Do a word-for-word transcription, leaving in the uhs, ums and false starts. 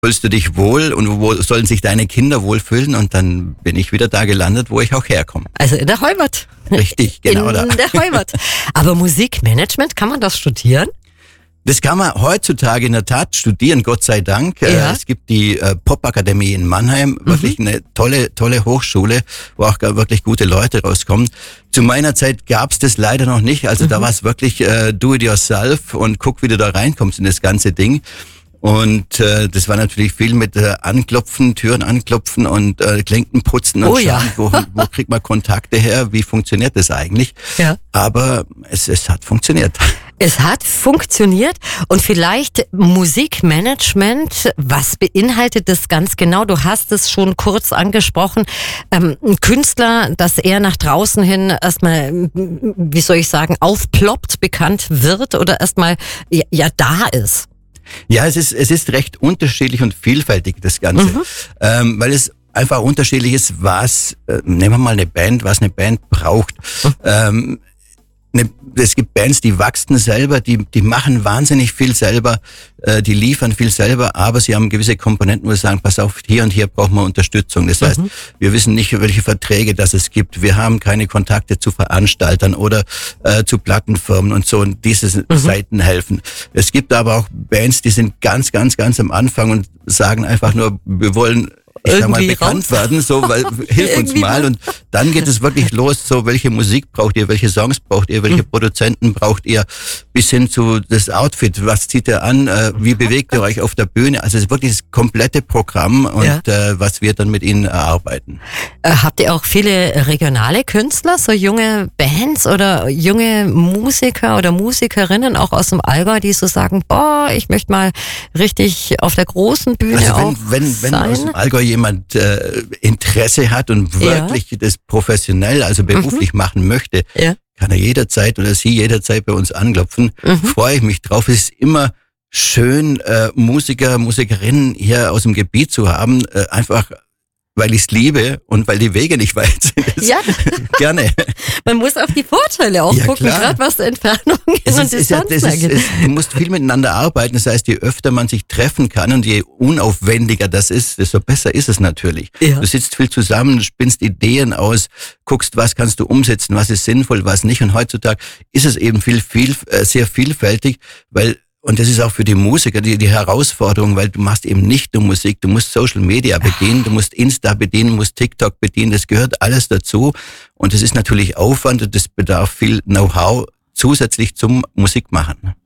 fühlst du dich wohl und wo sollen sich deine Kinder wohlfühlen? Und dann bin ich wieder da gelandet, wo ich auch herkomme. Also in der Heimat. Richtig, genau in da. In der Heimat. Aber Musikmanagement, kann man das studieren? Das kann man heutzutage in der Tat studieren, Gott sei Dank. Ja. Es gibt die äh, Popakademie in Mannheim, mhm. wirklich eine tolle, tolle Hochschule, wo auch wirklich gute Leute rauskommen. Zu meiner Zeit gab's das leider noch nicht. Also mhm. da war es wirklich äh, do it yourself und guck, wie du da reinkommst in das ganze Ding. Und äh, das war natürlich viel mit äh, Anklopfen, Türen anklopfen und äh, Klinken putzen und oh, schauen, ja. wo, wo kriegt man Kontakte her, wie funktioniert das eigentlich. Ja. Aber es, es hat funktioniert. Es hat funktioniert und vielleicht Musikmanagement, was beinhaltet das ganz genau? Du hast es schon kurz angesprochen. Ähm, ein Künstler, dass er nach draußen hin erstmal, wie soll ich sagen, aufploppt, bekannt wird oder erstmal ja, ja da ist. Ja, es ist, es ist recht unterschiedlich und vielfältig, das Ganze. Mhm. Ähm, weil es einfach unterschiedlich ist, was, äh, nehmen wir mal eine Band, was eine Band braucht. Mhm. Ähm, Ne, es gibt Bands, die wachsen selber, die die machen wahnsinnig viel selber, äh, die liefern viel selber, aber sie haben gewisse Komponenten, wo sie sagen, pass auf, hier und hier brauchen wir Unterstützung. Das heißt, mhm. wir wissen nicht, welche Verträge das es gibt. Wir haben keine Kontakte zu Veranstaltern oder äh, zu Plattenfirmen und so, und diese mhm. Seiten helfen. Es gibt aber auch Bands, die sind ganz, ganz, ganz am Anfang und sagen einfach nur, wir wollen ich sag mal, bekannt raus. werden, so, weil, hilf uns mal. Und dann geht es wirklich los, so, welche Musik braucht ihr, welche Songs braucht ihr, welche mhm. Produzenten braucht ihr, bis hin zu das Outfit, was zieht ihr an, äh, wie bewegt ihr euch auf der Bühne, also es ist wirklich das komplette Programm und ja. äh, was wir dann mit ihnen erarbeiten. Äh, habt ihr auch viele regionale Künstler, so junge Bands oder junge Musiker oder Musikerinnen auch aus dem Allgäu, die so sagen, boah, ich möchte mal richtig auf der großen Bühne also wenn, auch wenn, wenn sein? aus dem Allgäu jemand äh, Interesse hat und wirklich ja. das professionell, also beruflich mhm. machen möchte, ja. kann er jederzeit oder sie jederzeit bei uns anklopfen. Mhm. Freue ich mich drauf. Es ist immer schön, äh, Musiker, Musikerinnen hier aus dem Gebiet zu haben, äh, einfach weil ich es liebe und weil die Wege nicht weit sind. Ja. Gerne. Man muss auf die Vorteile auch ja, gucken, gerade was Entfernungen und Distanzen angeht. Du musst viel miteinander arbeiten. Das heißt, je öfter man sich treffen kann und je unaufwendiger das ist, desto besser ist es natürlich. Ja. Du sitzt viel zusammen, spinnst Ideen aus, guckst, was kannst du umsetzen, was ist sinnvoll, was nicht. Und heutzutage ist es eben viel, viel, sehr vielfältig, weil und das ist auch für die Musiker die, die Herausforderung, weil du machst eben nicht nur Musik, du musst Social Media bedienen, du musst Insta bedienen, musst TikTok bedienen, das gehört alles dazu. Und das ist natürlich Aufwand und das bedarf viel Know-how zusätzlich zum Musikmachen.